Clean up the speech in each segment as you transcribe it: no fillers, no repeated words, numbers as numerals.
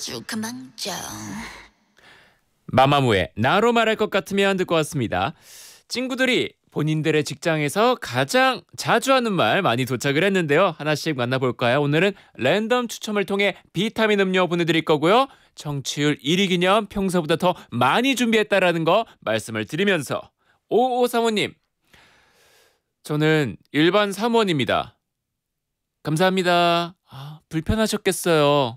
아주 금방져. 마마무의 나로 말할 것 같으면 듣고 왔습니다. 친구들이 본인들의 직장에서 가장 자주 하는 말 많이 도착을 했는데요. 하나씩 만나볼까요? 오늘은 랜덤 추첨을 통해 비타민 음료 보내드릴 거고요. 청취율 1위 기념 평소보다 더 많이 준비했다라는 거 말씀을 드리면서 5535님, 저는 일반 사무원입니다. 감사합니다. 불편하셨겠어요.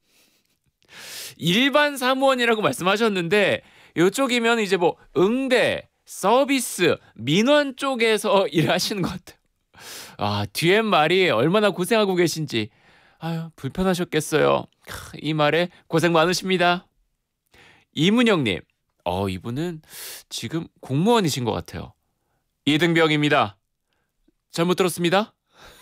일반 사무원이라고 말씀하셨는데 이쪽이면 이제 뭐 응대, 서비스, 민원 쪽에서 일하시는 것 같아요. 뒤에 말이 얼마나 고생하고 계신지. 불편하셨겠어요. 이 말에 고생 많으십니다. 이문영님, 이분은 지금 공무원이신 것 같아요. 이등병입니다. 잘못 들었습니다.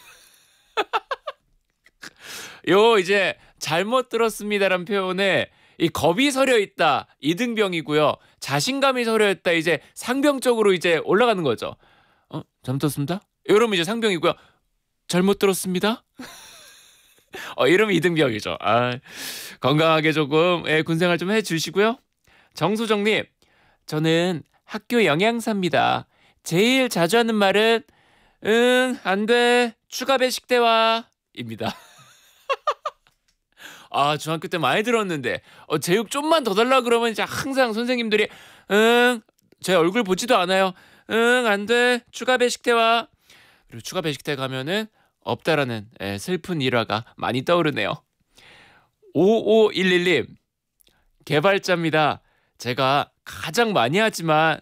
이제 잘못 들었습니다란 표현에 이 겁이 서려 있다 이등병이고요. 자신감이 서려 있다 이제 상병 쪽으로 이제 올라가는 거죠. 잘못 들었습니다. 이러면 이제 상병이고요. 잘못 들었습니다. 이러면 이등병이죠. 건강하게 조금 군생활 좀 해주시고요. 정수정님, 저는 학교 영양사입니다. 제일 자주 하는 말은 안 돼. 추가 배식 대와 입니다. 중학교 때 많이 들었는데 제육 좀만 더 달라 그러면 이제 항상 선생님들이 제 얼굴 보지도 않아요. 안 돼. 추가 배식대와. 그리고 추가 배식대 가면은 없다라는 슬픈 일화가 많이 떠오르네요. 5511님, 개발자입니다. 제가 가장 많이 하지만